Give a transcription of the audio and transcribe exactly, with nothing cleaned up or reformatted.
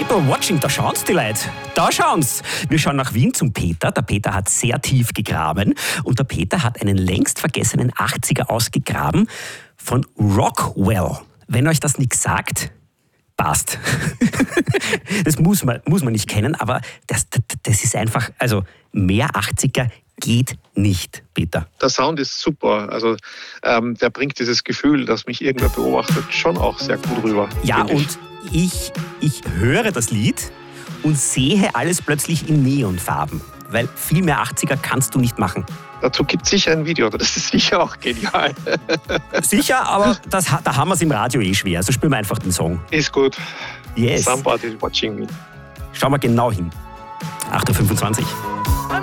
People watching, da schauen's die Leute. Da schauen's. Wir schauen nach Wien zum Peter. Der Peter hat sehr tief gegraben und der Peter hat einen längst vergessenen achtziger ausgegraben von Rockwell. Wenn euch das nichts sagt, passt. Das muss man, muss man nicht kennen, aber das, das, das ist einfach, also mehr achtziger geht nicht, Peter. Der Sound ist super. Also ähm, der bringt dieses Gefühl, dass mich irgendwer beobachtet, schon auch sehr gut rüber. Ja, und ich, ich höre das Lied und sehe alles plötzlich in Neonfarben. Weil viel mehr achtziger kannst du nicht machen. Dazu gibt es sicher ein Video, das ist sicher auch genial. Sicher, aber das, da haben wir es im Radio eh schwer. Also spielen wir einfach den Song. Ist gut. Yes. Somebody's watching me. Schauen wir genau hin. acht Uhr fünfundzwanzig.